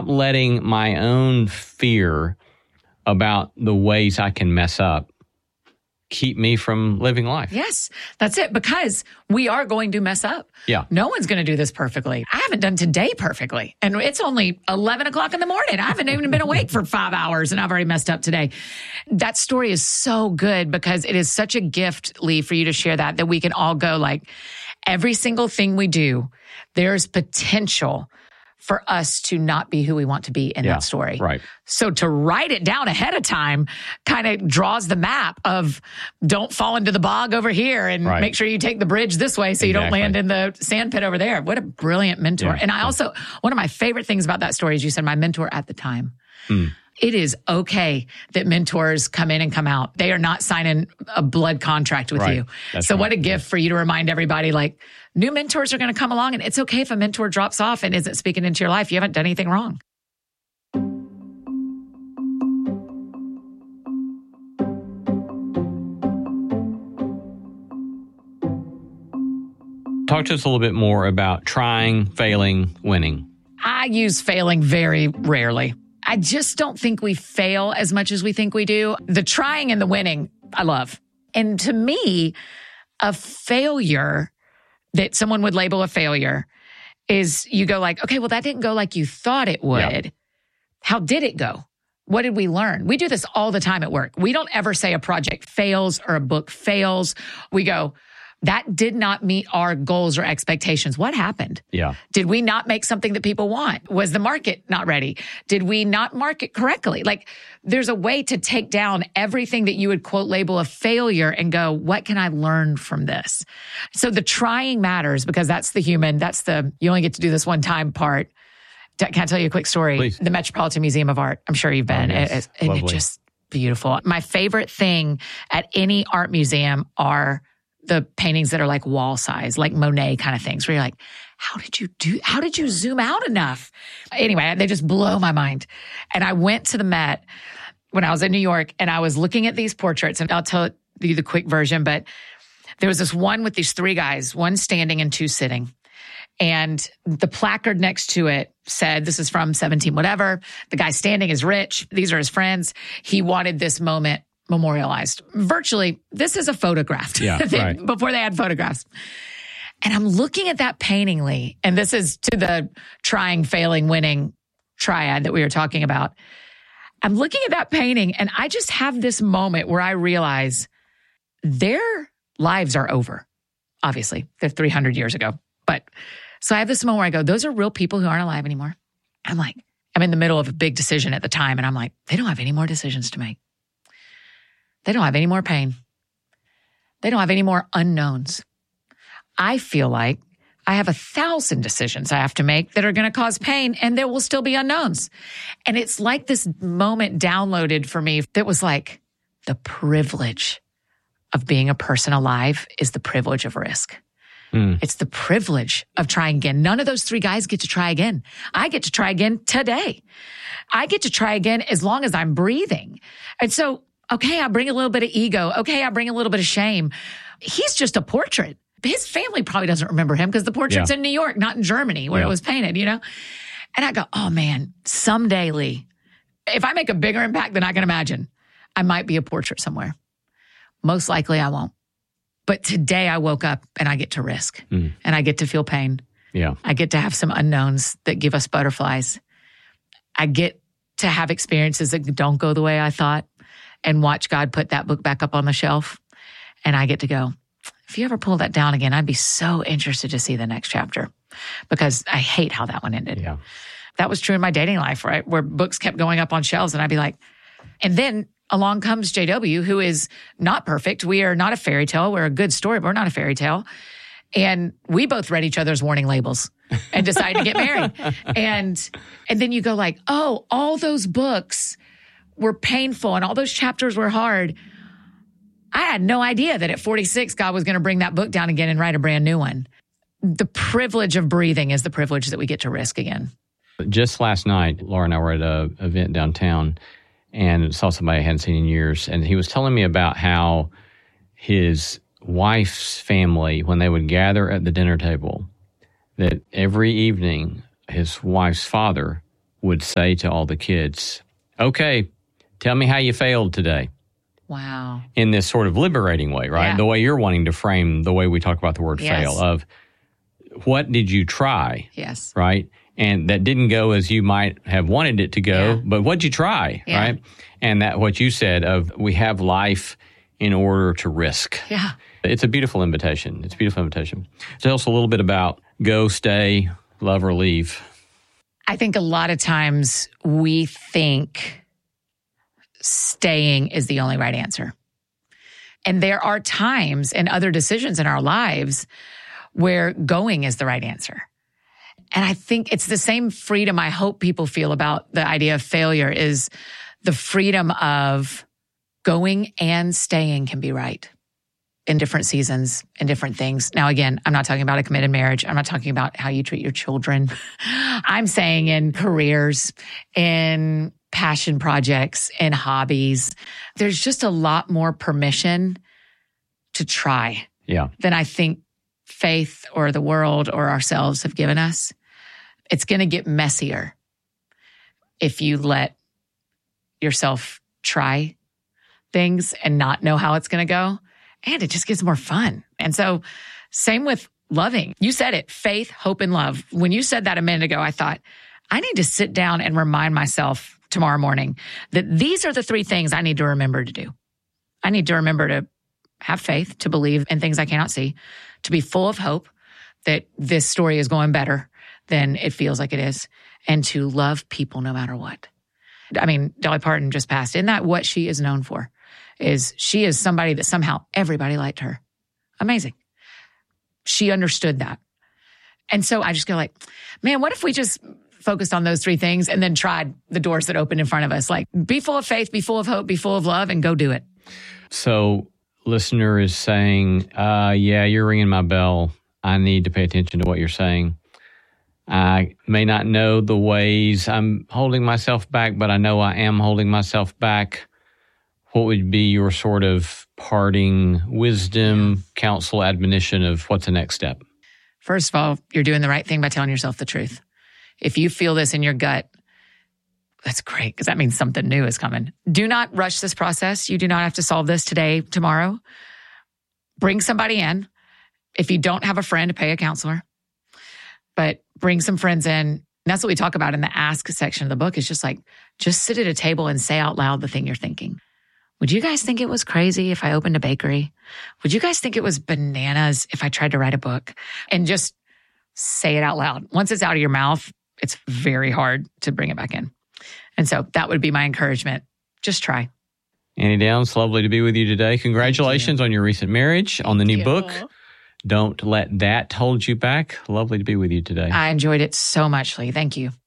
stop letting my own fear about the ways I can mess up keep me from living life. Yes, that's it. Because we are going to mess up. Yeah. No one's going to do this perfectly. I haven't done today perfectly. And it's only 11 o'clock in the morning. I haven't even been awake for 5 hours and I've already messed up today. That story is so good because it is such a gift, Lee, for you to share that we can all go like, every single thing we do, there's potential for us to not be who we want to be in that story. Right. So to write it down ahead of time kind of draws the map of don't fall into the bog over here and make sure you take the bridge this way so you don't land in the sand pit over there. What a brilliant mentor. Yeah. And I also, one of my favorite things about that story is you said my mentor at the time. It is okay that mentors come in and come out. They are not signing a blood contract with you. That's so what a gift for you to remind everybody, like, new mentors are going to come along, and it's okay if a mentor drops off and isn't speaking into your life. You haven't done anything wrong. Talk to us a little bit more about trying, failing, winning. I use failing very rarely. I just don't think we fail as much as we think we do. The trying and the winning, I love. And to me, a failure that someone would label a failure is you go like, okay, well, that didn't go like you thought it would. Yeah. How did it go? What did we learn? We do this all the time at work. We don't ever say a project fails or a book fails. We go, that did not meet our goals or expectations. What happened? Yeah. Did we not make something that people want? Was the market not ready? Did we not market correctly? Like, there's a way to take down everything that you would quote label a failure and go, what can I learn from this? So the trying matters because that's the human, that's the, you only get to do this one time part. Can I tell you a quick story? Please. The Metropolitan Museum of Art. I'm sure you've been. Yes. It's just beautiful. My favorite thing at any art museum are the paintings that are like wall size, like Monet kind of things, where you're like, how did you zoom out enough? Anyway, they just blow my mind. And I went to the Met when I was in New York and I was looking at these portraits, and I'll tell you the quick version, but there was this one with these three guys, one standing and two sitting. And the placard next to it said, this is from 17 whatever. The guy standing is rich. These are his friends. He wanted this moment memorialized. Virtually, this is a photograph before they had photographs. And I'm looking at that painting, Lee, and this is to the trying, failing, winning triad that we were talking about. I'm looking at that painting and I just have this moment where I realize their lives are over. Obviously, they're 300 years ago. But so I have this moment where I go, those are real people who aren't alive anymore. I'm in the middle of a big decision at the time. And I'm like, they don't have any more decisions to make. They don't have any more pain. They don't have any more unknowns. I feel like I have 1,000 decisions I have to make that are going to cause pain, and there will still be unknowns. And it's like this moment downloaded for me that was like, the privilege of being a person alive is the privilege of risk. It's the privilege of trying again. None of those three guys get to try again. I get to try again today. I get to try again as long as I'm breathing. And so, okay, I bring a little bit of ego. Okay, I bring a little bit of shame. He's just a portrait. His family probably doesn't remember him because the portrait's in New York, not in Germany where it was painted, you know? And I go, oh man, someday, Lee, if I make a bigger impact than I can imagine, I might be a portrait somewhere. Most likely I won't. But today I woke up and I get to risk and I get to feel pain. Yeah. I get to have some unknowns that give us butterflies. I get to have experiences that don't go the way I thought and watch God put that book back up on the shelf. And I get to go, if you ever pull that down again, I'd be so interested to see the next chapter because I hate how that one ended. Yeah. That was true in my dating life, right? Where books kept going up on shelves and I'd be like, and then along comes JW, who is not perfect. We are not a fairy tale. We're a good story, but we're not a fairy tale. And we both read each other's warning labels and decided to get married. And then you go like, oh, all those books were painful and all those chapters were hard. I had no idea that at 46, God was going to bring that book down again and write a brand new one. The privilege of breathing is the privilege that we get to risk again. Just last night, Laura and I were at an event downtown and saw somebody I hadn't seen in years. And he was telling me about how his wife's family, when they would gather at the dinner table, that every evening his wife's father would say to all the kids, okay, tell me how you failed today. Wow. In this sort of liberating way, right? Yeah. The way you're wanting to frame the way we talk about the word fail, of what did you try? Yes. Right? And that didn't go as you might have wanted it to go, but what'd you try? Yeah. Right? And that what you said of we have life in order to risk. Yeah. It's a beautiful invitation. It's a beautiful invitation. Tell us a little bit about go, stay, love, or leave. I think a lot of times we think staying is the only right answer. And there are times and other decisions in our lives where going is the right answer. And I think it's the same freedom I hope people feel about the idea of failure is the freedom of going and staying can be right in different seasons and different things. Now, again, I'm not talking about a committed marriage. I'm not talking about how you treat your children. I'm saying in careers, in passion projects, in hobbies, there's just a lot more permission to try than I think faith or the world or ourselves have given us. It's going to get messier if you let yourself try things and not know how it's going to go. And it just gets more fun. And so same with loving. You said it, faith, hope, and love. When you said that a minute ago, I thought, I need to sit down and remind myself tomorrow morning that these are the three things I need to remember to do. I need to remember to have faith, to believe in things I cannot see, to be full of hope that this story is going better than it feels like it is, and to love people no matter what. I mean, Dolly Parton just passed. Isn't that what she is known for? Is she is somebody that somehow everybody liked her. Amazing. She understood that. And so I just go like, man, what if we just focused on those three things and then tried the doors that opened in front of us? Like, be full of faith, be full of hope, be full of love, and go do it. So listener is saying, yeah, you're ringing my bell. I need to pay attention to what you're saying. I may not know the ways I'm holding myself back, but I know I am holding myself back. What would be your sort of parting wisdom, counsel, admonition of what's the next step? First of all, you're doing the right thing by telling yourself the truth. If you feel this in your gut, that's great, because that means something new is coming. Do not rush this process. You do not have to solve this today, tomorrow. Bring somebody in. If you don't have a friend, pay a counselor. But bring some friends in. That's what we talk about in the ask section of the book, is just like, just sit at a table and say out loud the thing you're thinking. Would you guys think it was crazy if I opened a bakery? Would you guys think it was bananas if I tried to write a book? And just say it out loud. Once it's out of your mouth, it's very hard to bring it back in. And so that would be my encouragement. Just try. Annie Downs, lovely to be with you today. Congratulations on your recent marriage, on the new book. Don't let that hold you back. Lovely to be with you today. I enjoyed it so much, Lee. Thank you.